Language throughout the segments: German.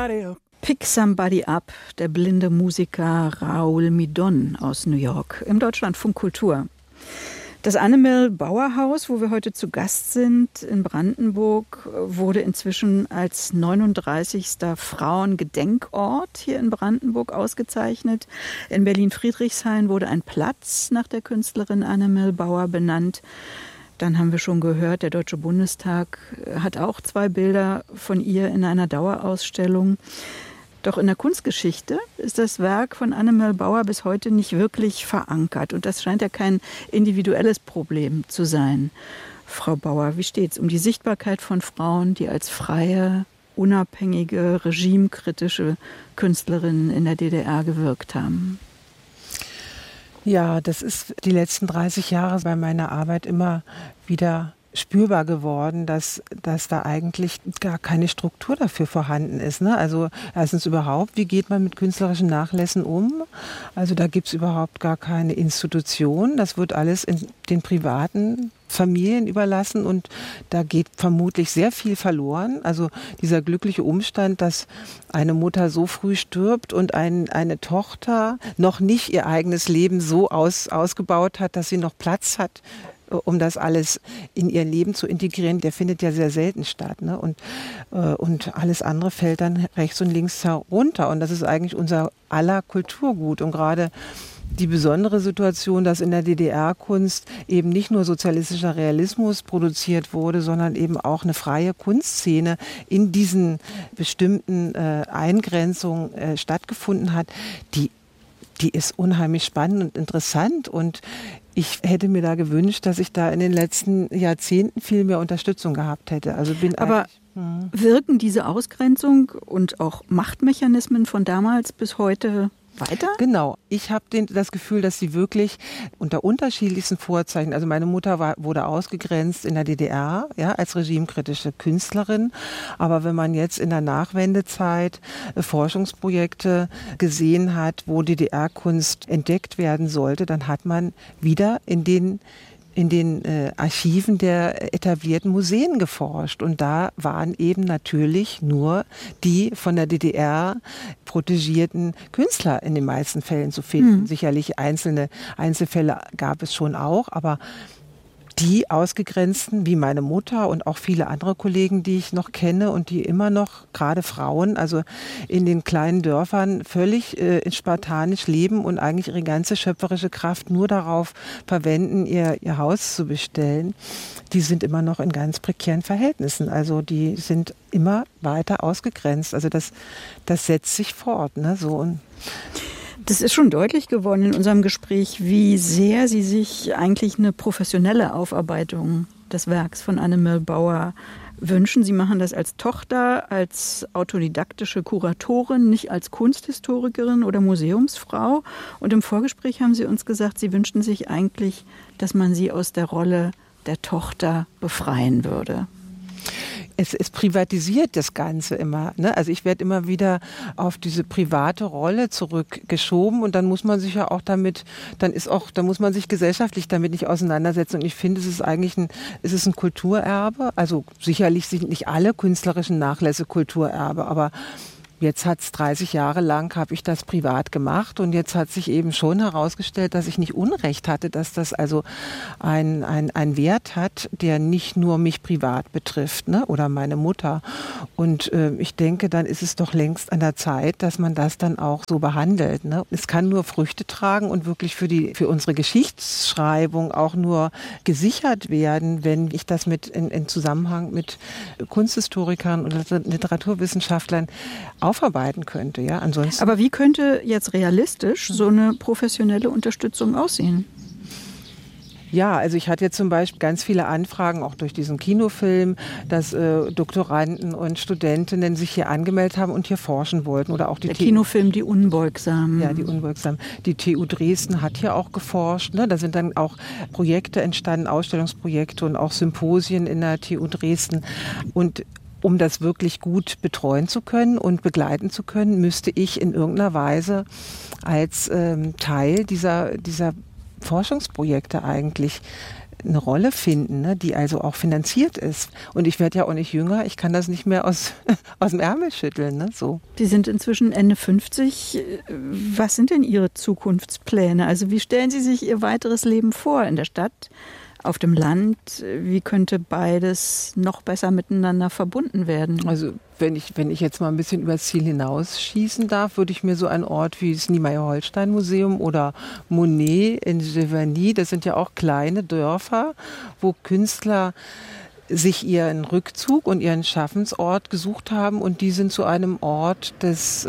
Pick Somebody Up, der blinde Musiker Raoul Midon aus New York im Deutschlandfunk Kultur. Das Annemel Bauer Haus, wo wir heute zu Gast sind in Brandenburg, wurde inzwischen als 39. Frauengedenkort hier in Brandenburg ausgezeichnet. In Berlin-Friedrichshain wurde ein Platz nach der Künstlerin Annemel Bauer benannt. Dann haben wir schon gehört, der Deutsche Bundestag hat auch 2 Bilder von ihr in einer Dauerausstellung. Doch in der Kunstgeschichte ist das Werk von Annemel Bauer bis heute nicht wirklich verankert. Und das scheint ja kein individuelles Problem zu sein. Frau Bauer, wie steht's um die Sichtbarkeit von Frauen, die als freie, unabhängige, regimekritische Künstlerinnen in der DDR gewirkt haben? Ja, das ist die letzten 30 Jahre bei meiner Arbeit immer wieder spürbar geworden, dass da eigentlich gar keine Struktur dafür vorhanden ist. Ne? Also erstens überhaupt, wie geht man mit künstlerischen Nachlässen um? Also da gibt es überhaupt gar keine Institution. Das wird alles in den privaten Familien überlassen und da geht vermutlich sehr viel verloren. Also dieser glückliche Umstand, dass eine Mutter so früh stirbt und eine Tochter noch nicht ihr eigenes Leben so ausgebaut hat, dass sie noch Platz hat, um das alles in ihr Leben zu integrieren, der findet ja sehr selten statt. Ne? Und alles andere fällt dann rechts und links herunter. Und das ist eigentlich unser aller Kulturgut. Und gerade die besondere Situation, dass in der DDR-Kunst eben nicht nur sozialistischer Realismus produziert wurde, sondern eben auch eine freie Kunstszene in diesen bestimmten Eingrenzungen stattgefunden hat, die ist unheimlich spannend und interessant und ich hätte mir da gewünscht, dass ich da in den letzten Jahrzehnten viel mehr Unterstützung gehabt hätte. Also aber wirken diese Ausgrenzung und auch Machtmechanismen von damals bis heute weiter? Genau. Ich habe das Gefühl, dass sie wirklich unter unterschiedlichsten Vorzeichen, also meine Mutter wurde ausgegrenzt in der DDR, ja, als regimekritische Künstlerin. Aber wenn man jetzt in der Nachwendezeit Forschungsprojekte gesehen hat, wo DDR-Kunst entdeckt werden sollte, dann hat man wieder in den Archiven der etablierten Museen geforscht. Und da waren eben natürlich nur die von der DDR protegierten Künstler in den meisten Fällen zu finden. Sicherlich Einzelfälle gab es schon auch, aber die Ausgegrenzten, wie meine Mutter und auch viele andere Kollegen, die ich noch kenne und die immer noch, gerade Frauen, also in den kleinen Dörfern völlig spartanisch leben und eigentlich ihre ganze schöpferische Kraft nur darauf verwenden, ihr Haus zu bestellen, die sind immer noch in ganz prekären Verhältnissen. Also die sind immer weiter ausgegrenzt. Also das setzt sich fort. Ne? So und das ist schon deutlich geworden in unserem Gespräch, wie sehr Sie sich eigentlich eine professionelle Aufarbeitung des Werks von Annemel Bauer wünschen. Sie machen das als Tochter, als autodidaktische Kuratorin, nicht als Kunsthistorikerin oder Museumsfrau. Und im Vorgespräch haben Sie uns gesagt, Sie wünschten sich eigentlich, dass man Sie aus der Rolle der Tochter befreien würde. Es privatisiert das Ganze immer. Ne? Also ich werde immer wieder auf diese private Rolle zurückgeschoben und dann muss man sich ja auch damit, dann muss man sich gesellschaftlich damit nicht auseinandersetzen. Und ich finde, es ist ein Kulturerbe. Also sicherlich sind nicht alle künstlerischen Nachlässe Kulturerbe, aber jetzt hat es 30 Jahre lang, habe ich das privat gemacht und jetzt hat sich eben schon herausgestellt, dass ich nicht Unrecht hatte, dass das also ein Wert hat, der nicht nur mich privat betrifft, ne, oder meine Mutter. Und ich denke, dann ist es doch längst an der Zeit, dass man das dann auch so behandelt. Ne. Es kann nur Früchte tragen und wirklich für unsere Geschichtsschreibung auch nur gesichert werden, wenn ich das in Zusammenhang mit Kunsthistorikern und Literaturwissenschaftlern aufarbeiten könnte. Ja? Ansonsten. Aber wie könnte jetzt realistisch so eine professionelle Unterstützung aussehen? Ja, also ich hatte jetzt zum Beispiel ganz viele Anfragen, auch durch diesen Kinofilm, dass Doktoranden und Studentinnen sich hier angemeldet haben und hier forschen wollten. Oder auch der Kinofilm Die Unbeugsamen. Ja, Die Unbeugsamen. Die TU Dresden hat hier auch geforscht. Ne? Da sind dann auch Projekte entstanden, Ausstellungsprojekte und auch Symposien in der TU Dresden. Und um das wirklich gut betreuen zu können und begleiten zu können, müsste ich in irgendeiner Weise als Teil dieser Forschungsprojekte eigentlich eine Rolle finden, ne, die also auch finanziert ist. Und ich werde ja auch nicht jünger, ich kann das nicht mehr aus dem Ärmel schütteln. Ne, so. Sie sind inzwischen Ende 50. Was sind denn Ihre Zukunftspläne? Also wie stellen Sie sich Ihr weiteres Leben vor in der Stadt, auf dem Land? Wie könnte beides noch besser miteinander verbunden werden? Also wenn ich jetzt mal ein bisschen übers Ziel hinausschießen darf, würde ich mir so einen Ort wie das Niemeyer-Holstein-Museum oder Monet in Giverny, das sind ja auch kleine Dörfer, wo Künstler sich ihren Rückzug und ihren Schaffensort gesucht haben und die sind zu einem Ort des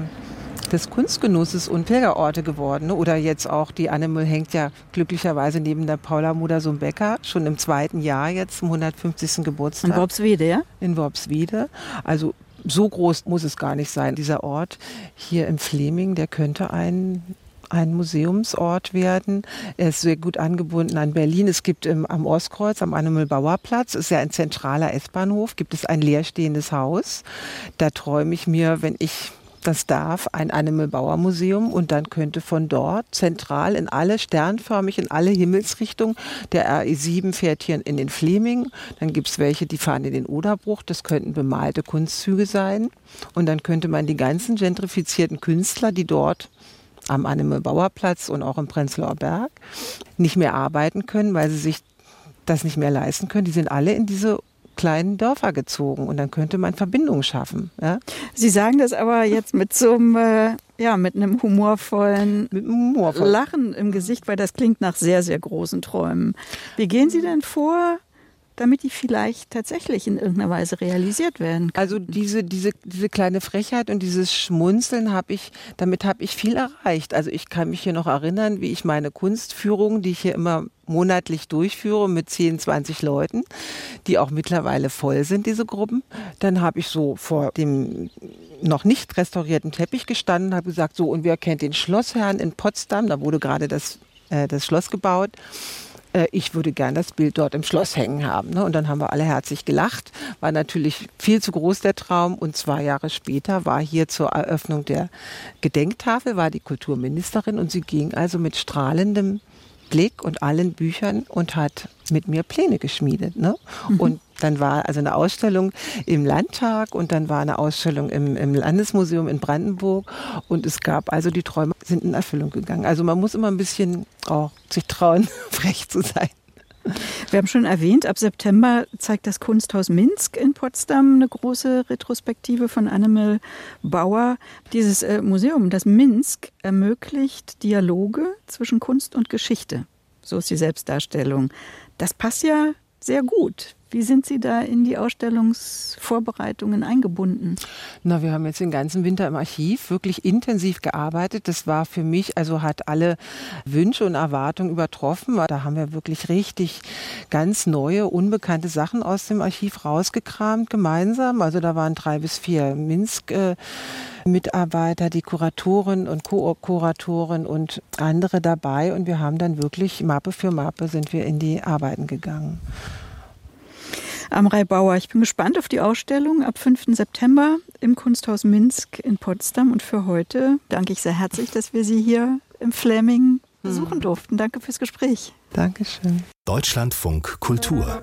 Kunstgenusses und Pilgerorte geworden. Ne? Oder jetzt auch, die Animal hängt ja glücklicherweise neben der Paula Modersohn-Becker, schon im 2. Jahr jetzt, zum 150. Geburtstag. In Worpswede, ja? In Worpswede. Also so groß muss es gar nicht sein. Dieser Ort hier im Fleming, der könnte ein Museumsort werden. Er ist sehr gut angebunden an Berlin. Es gibt am Ostkreuz, am Animal-Bauer-Platz, ist ja ein zentraler S-Bahnhof, gibt es ein leerstehendes Haus. Da träume ich mir, wenn ich das darf, ein Animal-Bauer-Museum und dann könnte von dort zentral sternförmig in alle Himmelsrichtungen, der RE7 fährt hier in den Fleming, dann gibt es welche, die fahren in den Oderbruch, das könnten bemalte Kunstzüge sein und dann könnte man die ganzen gentrifizierten Künstler, die dort am Animal-Bauer-Platz und auch im Prenzlauer Berg nicht mehr arbeiten können, weil sie sich das nicht mehr leisten können, die sind alle in diese kleinen Dörfer gezogen und dann könnte man Verbindungen schaffen. Ja? Sie sagen das aber jetzt mit so einem, mit einem humorvollen Lachen im Gesicht, weil das klingt nach sehr, sehr großen Träumen. Wie gehen Sie denn vor, damit die vielleicht tatsächlich in irgendeiner Weise realisiert werden können? Also diese kleine Frechheit und dieses Schmunzeln damit habe ich viel erreicht. Also ich kann mich hier noch erinnern, wie ich meine Kunstführungen, die ich hier immer monatlich durchführe mit 10, 20 Leuten, die auch mittlerweile voll sind, diese Gruppen. Dann habe ich so vor dem noch nicht restaurierten Teppich gestanden, habe gesagt, so, und wer kennt den Schlossherrn in Potsdam? Da wurde gerade das Schloss gebaut. Ich würde gern das Bild dort im Schloss hängen haben. Ne? Und dann haben wir alle herzlich gelacht. War natürlich viel zu groß der Traum. Und 2 Jahre später war hier zur Eröffnung der Gedenktafel, war die Kulturministerin und sie ging also mit strahlendem Blick und allen Büchern und hat mit mir Pläne geschmiedet. Ne? Und dann war also eine Ausstellung im Landtag und dann war eine Ausstellung im Landesmuseum in Brandenburg und es gab also, die Träume sind in Erfüllung gegangen. Also man muss immer ein bisschen auch sich trauen, frech zu sein. Wir haben schon erwähnt, ab September zeigt das Kunsthaus Minsk in Potsdam eine große Retrospektive von Animal Bauer. Dieses Museum, das Minsk, ermöglicht Dialoge zwischen Kunst und Geschichte. So ist die Selbstdarstellung. Das passt ja sehr gut. Wie sind Sie da in die Ausstellungsvorbereitungen eingebunden? Na, wir haben jetzt den ganzen Winter im Archiv wirklich intensiv gearbeitet. Das war für mich, also hat alle Wünsche und Erwartungen übertroffen. Da haben wir wirklich richtig ganz neue, unbekannte Sachen aus dem Archiv rausgekramt gemeinsam. Also da waren 3 bis 4 Mitarbeiter, die Kuratoren und Co-Kuratoren und andere dabei. Und wir haben dann wirklich Mappe für Mappe sind wir in die Arbeiten gegangen. Amrei Bauer, ich bin gespannt auf die Ausstellung ab 5. September im Kunsthaus Minsk in Potsdam. Und für heute danke ich sehr herzlich, dass wir Sie hier im Fleming besuchen durften. Danke fürs Gespräch. Dankeschön. Deutschlandfunk Kultur.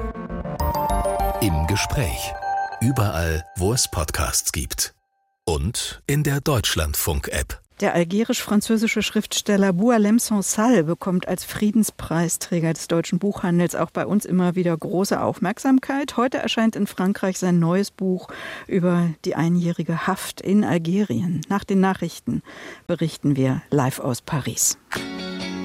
Im Gespräch. Überall, wo es Podcasts gibt. Und in der Deutschlandfunk-App. Der algerisch-französische Schriftsteller Boualem Sansal bekommt als Friedenspreisträger des deutschen Buchhandels auch bei uns immer wieder große Aufmerksamkeit. Heute erscheint in Frankreich sein neues Buch über die einjährige Haft in Algerien. Nach den Nachrichten berichten wir live aus Paris.